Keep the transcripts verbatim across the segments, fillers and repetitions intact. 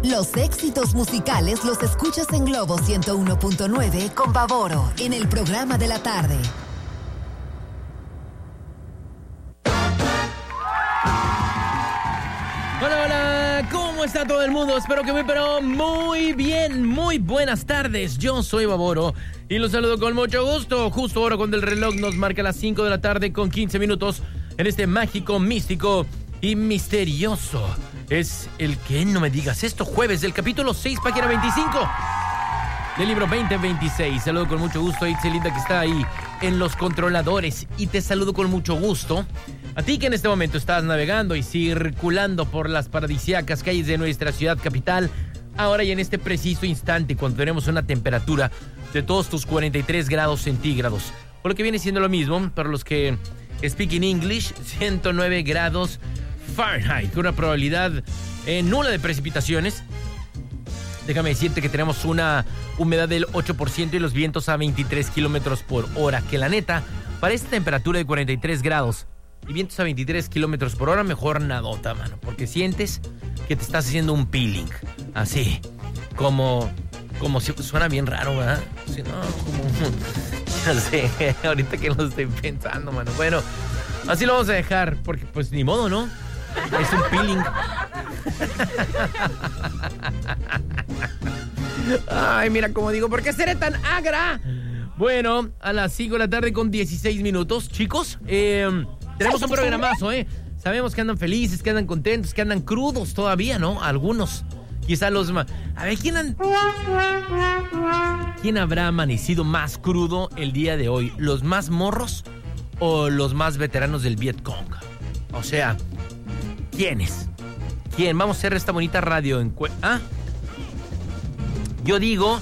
Los éxitos musicales los escuchas en Globo ciento uno punto nueve con Bavoro en el programa de la tarde. Hola, hola, ¿cómo está todo el mundo? Espero que muy, pero muy bien, muy buenas tardes. Yo soy Bavoro y los saludo con mucho gusto. Justo ahora cuando el reloj nos marca las cinco de la tarde con quince minutos en este mágico, místico y misterioso. Es el que no me digas esto, jueves del capítulo seis, página veinticinco del libro veinte veintiséis. Saludo con mucho gusto a Itzelinda, que está ahí en los controladores, y te saludo con mucho gusto a ti que en este momento estás navegando y circulando por las paradisíacas calles de nuestra ciudad capital, ahora y en este preciso instante, cuando tenemos una temperatura de todos tus cuarenta y tres grados centígrados, por lo que viene siendo lo mismo para los que speak in English, ciento nueve grados Fahrenheit, con una probabilidad eh, nula de precipitaciones. Déjame decirte que tenemos una humedad del ocho por ciento y los vientos a veintitrés kilómetros por hora, que la neta, para esta temperatura de cuarenta y tres grados y vientos a veintitrés kilómetros por hora, mejor nadota, mano, porque sientes que te estás haciendo un peeling, así, como, como si suena bien raro, ¿verdad? Sí, no, como, ya sé, ahorita que lo estoy pensando, mano. Bueno, así lo vamos a dejar, porque pues ni modo, ¿no? Es un peeling. Ay, mira cómo digo, ¿por qué seré tan agra? Bueno, a las cinco de la tarde con dieciséis minutos, chicos, eh, tenemos un programazo, ¿eh? Sabemos que andan felices, que andan contentos, que andan crudos todavía, ¿no? Algunos, quizá los más... A ver, ¿quién, han... ¿quién habrá amanecido más crudo el día de hoy? ¿Los más morros o los más veteranos del Vietcong? O sea... ¿quiénes? ¿Quién? Vamos a hacer esta bonita radio encuesta. ¿Ah? Yo digo...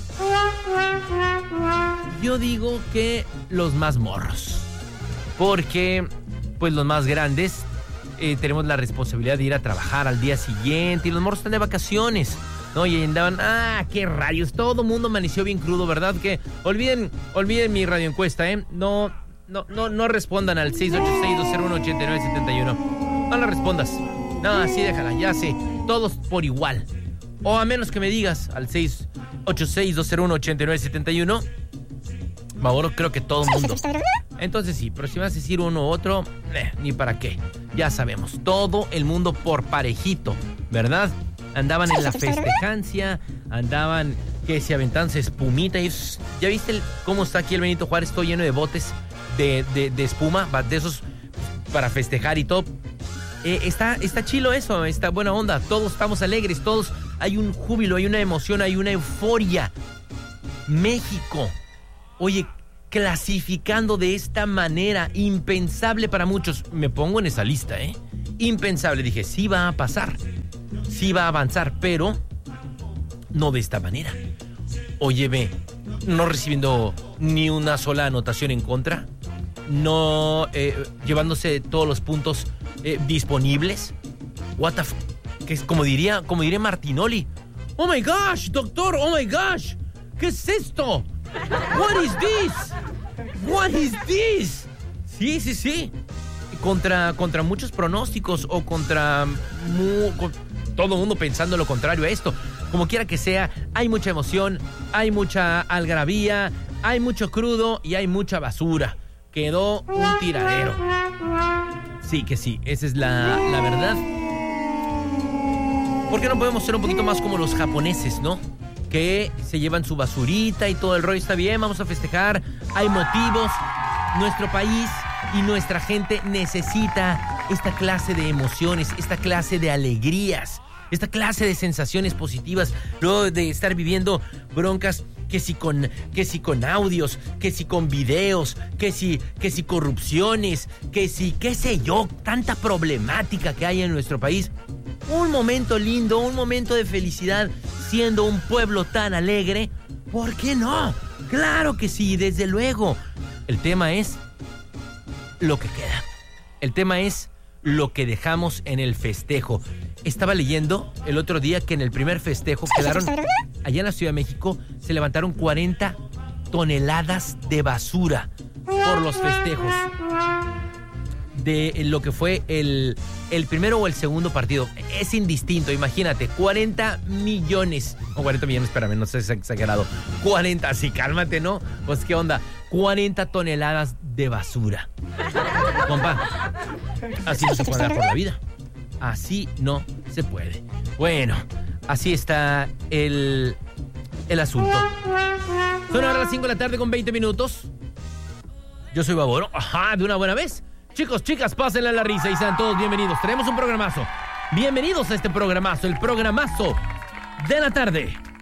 Yo digo que los más morros. Porque, pues los más grandes, eh, tenemos la responsabilidad de ir a trabajar al día siguiente. Y los morros están de vacaciones, ¿no? Y andaban, ah, qué rayos. Todo el mundo amaneció bien crudo, ¿verdad? Que olviden, olviden mi radio encuesta, ¿eh? No, no, no, no respondan al seis ocho seis, dos cero uno, ocho nueve siete uno. No le respondas. No, así déjala, ya sé. Todos por igual. O a menos que me digas al seis ocho seis, dos cero uno, ocho nueve siete uno. Bavoro, creo que todo el mundo. Entonces sí, pero si vas a decir uno u otro, eh, ni para qué. Ya sabemos, todo el mundo por parejito, ¿verdad? Andaban en la festejancia, andaban que se aventanse espumita. Y ¿ya viste el, cómo está aquí el Benito Juárez? Todo lleno de botes de, de, de espuma, de esos para festejar y todo. Eh, está, está chilo eso, está buena onda. Todos estamos alegres, todos hay un júbilo, hay una emoción, hay una euforia. México, oye, clasificando de esta manera, impensable para muchos. Me pongo en esa lista, ¿eh? Impensable. Dije, sí va a pasar, sí va a avanzar, pero no de esta manera. Oye, ve, no recibiendo ni una sola anotación en contra, no eh, llevándose todos los puntos eh, disponibles. What the f... que es como diría, como diría Martinoli. Oh my gosh, doctor, oh my gosh. ¿Qué es esto? What is this? What is this? Sí, sí, sí. Contra, contra muchos pronósticos o contra mu, con, todo el mundo pensando lo contrario a esto. Como quiera que sea, hay mucha emoción, hay mucha algarabía, hay mucho crudo y hay mucha basura. Quedó un tiradero. Sí, que sí, esa es la, la verdad. ¿Por qué no podemos ser un poquito más como los japoneses, no? Que se llevan su basurita y todo el rollo. Está bien, vamos a festejar, hay motivos. Nuestro país y nuestra gente necesita esta clase de emociones, esta clase de alegrías, esta clase de sensaciones positivas, luego de estar viviendo broncas, que si con, que si con audios, que si con videos, que si, que si corrupciones, que si, qué sé yo, tanta problemática que hay en nuestro país. Un momento lindo, un momento de felicidad, siendo un pueblo tan alegre. ¿Por qué no? Claro que sí, desde luego. El tema es lo que queda. El tema es lo que dejamos en el festejo. Estaba leyendo el otro día que en el primer festejo quedaron, allá en la Ciudad de México, se levantaron cuarenta toneladas de basura por los festejos. de lo que fue el, el primero o el segundo partido. Es indistinto, imagínate, cuarenta millones, o cuarenta millones, espérame, no sé si es exagerado, cuarenta, así cálmate, ¿no? Pues qué onda, cuarenta toneladas de basura. Compa, así no se puede dar por la vida. Así no se puede. Bueno, así está el, el asunto. Son ahora las cinco de la tarde con veinte minutos. Yo soy Baboro. Ajá, de una buena vez. Chicos, chicas, pásenle a la risa y sean todos bienvenidos. Tenemos un programazo. Bienvenidos a este programazo, el programazo de la tarde.